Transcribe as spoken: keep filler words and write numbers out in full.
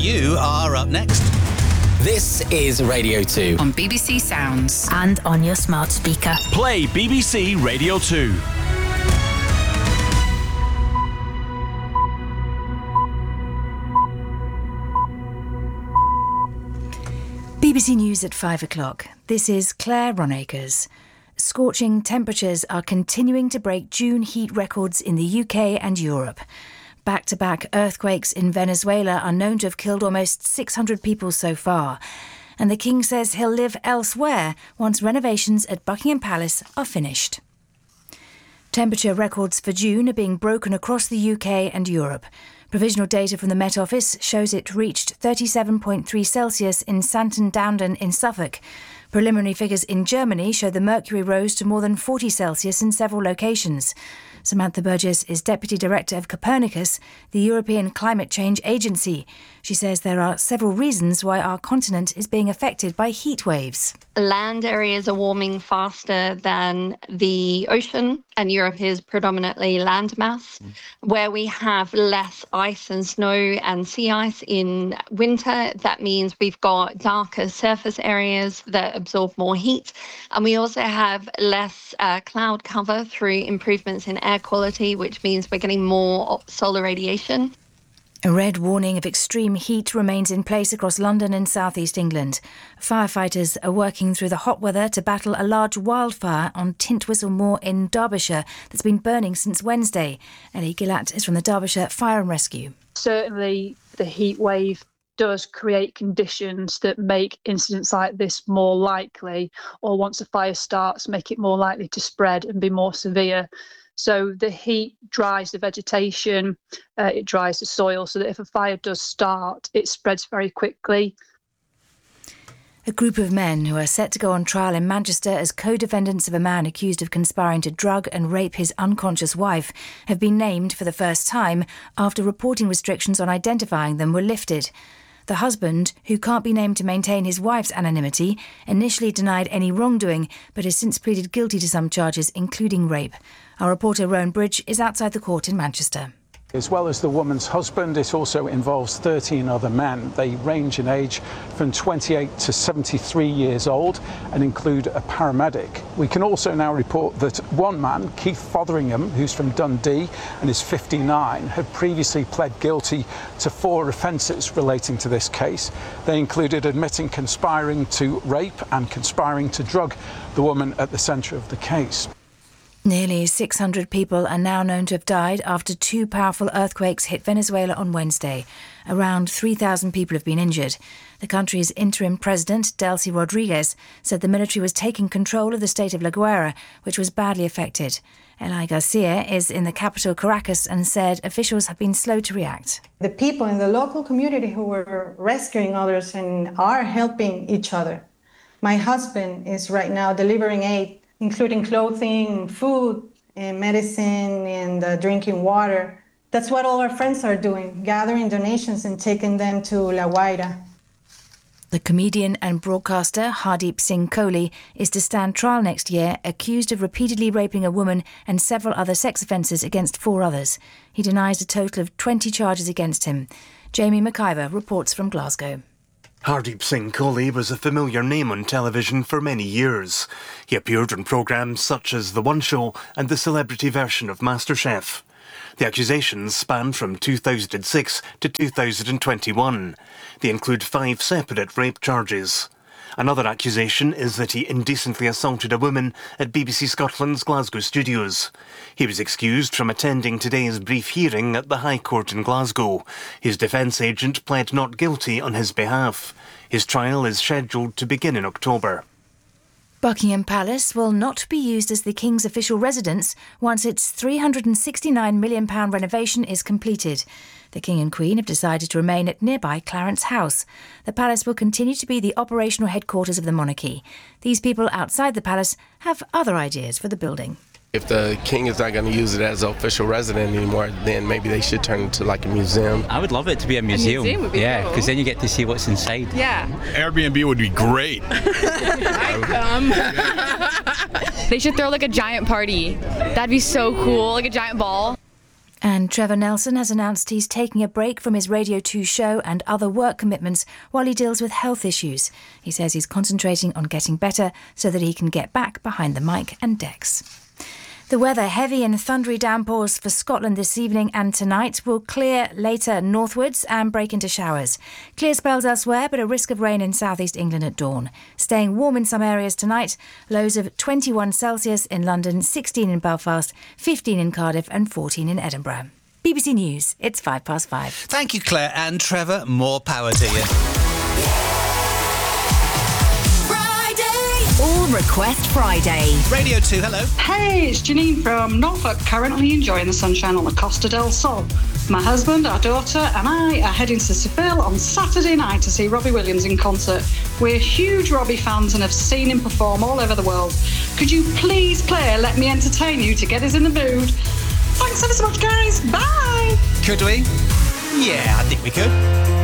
you are up next. This is Radio two. On B B C Sounds. And on your smart speaker. Play B B C Radio two. B B C News at five o'clock. This is Claire Ronacres. Scorching temperatures are continuing to break June heat records in the U K and Europe. Back-to-back earthquakes in Venezuela are known to have killed almost six hundred people so far. And the King says he'll live elsewhere once renovations at Buckingham Palace are finished. Temperature records for June are being broken across the U K and Europe. Provisional data from the Met Office shows it reached thirty-seven point three Celsius in Santon Doundon in Suffolk. Preliminary figures in Germany show the mercury rose to more than forty Celsius in several locations. Samantha Burgess is Deputy Director of Copernicus, the European Climate Change Agency. She says there are several reasons why our continent is being affected by heat waves. Land areas are warming faster than the ocean, and Europe is predominantly landmass, mm. where we have less ice and snow and sea ice in winter. That means we've got darker surface areas that absorb more heat, and we also have less uh, cloud cover through improvements in air quality, which means we're getting more solar radiation. A red warning of extreme heat remains in place across London and southeast England. Firefighters are working through the hot weather to battle a large wildfire on Tintwistle Moor in Derbyshire that's been burning since Wednesday. Ellie Gillett is from the Derbyshire Fire and Rescue. Certainly the heat wave does create conditions that make incidents like this more likely, or once a fire starts, make it more likely to spread and be more severe. So the heat dries the vegetation, uh, it dries the soil, so that if a fire does start, it spreads very quickly. A group of men who are set to go on trial in Manchester as co-defendants of a man accused of conspiring to drug and rape his unconscious wife have been named for the first time after reporting restrictions on identifying them were lifted. The husband, who can't be named to maintain his wife's anonymity, initially denied any wrongdoing, but has since pleaded guilty to some charges, including rape. Our reporter Rowan Bridge is outside the court in Manchester. As well as the woman's husband, it also involves thirteen other men. They range in age from twenty-eight to seventy-three years old and include a paramedic. We can also now report that one man, Keith Fotheringham, who's from Dundee and is fifty-nine, had previously pled guilty to four offences relating to this case. They included admitting conspiring to rape and conspiring to drug the woman at the centre of the case. Nearly six hundred people are now known to have died after two powerful earthquakes hit Venezuela on Wednesday. Around three thousand people have been injured. The country's interim president, Delcy Rodriguez, said the military was taking control of the state of La Guaira, which was badly affected. Eli Garcia is in the capital, Caracas, and said officials have been slow to react. The people in the local community who were rescuing others and are helping each other. My husband is right now delivering aid, including clothing, food, and medicine, and uh, drinking water. That's what all our friends are doing, gathering donations and taking them to La Guaira. The comedian and broadcaster Hardeep Singh Kohli is to stand trial next year, accused of repeatedly raping a woman and several other sex offences against four others. He denies a total of twenty charges against him. Jamie McIver reports from Glasgow. Hardeep Singh Kohli was a familiar name on television for many years. He appeared on programmes such as The One Show and the celebrity version of MasterChef. The accusations span from two thousand six to two thousand twenty-one. They include five separate rape charges. Another accusation is that he indecently assaulted a woman at B B C Scotland's Glasgow studios. He was excused from attending today's brief hearing at the High Court in Glasgow. His defence agent pled not guilty on his behalf. His trial is scheduled to begin in October. Buckingham Palace will not be used as the King's official residence once its three hundred sixty-nine million pounds renovation is completed. The King and Queen have decided to remain at nearby Clarence House. The palace will continue to be the operational headquarters of the monarchy. These people outside the palace have other ideas for the building. If the king is not going to use it as an official resident anymore, then maybe they should turn it to like a museum. I would love it to be a museum. A museum would be yeah, cool. because then you get to see what's inside. Yeah. Airbnb would be great. I'd come. They should throw like a giant party. That'd be so cool, like a giant ball. And Trevor Nelson has announced he's taking a break from his Radio two show and other work commitments while he deals with health issues. He says he's concentrating on getting better so that he can get back behind the mic and decks. The weather, heavy and thundery downpours for Scotland this evening and tonight, will clear later northwards and break into showers. Clear spells elsewhere, but a risk of rain in southeast England at dawn. Staying warm in some areas tonight, lows of twenty-one Celsius in London, sixteen in Belfast, fifteen in Cardiff and fourteen in Edinburgh. B B C News, it's five past five. Thank you, Claire and Trevor. More power to you. All Request Friday. Radio two, hello. Hey, it's Janine from Norfolk, currently enjoying the sunshine on the Costa del Sol. My husband, our daughter and I are heading to Seville on Saturday night to see Robbie Williams in concert. We're huge Robbie fans and have seen him perform all over the world. Could you please play Let Me Entertain You to get us in the mood? Thanks ever so much, guys. Bye. Could we? Yeah, I think we could.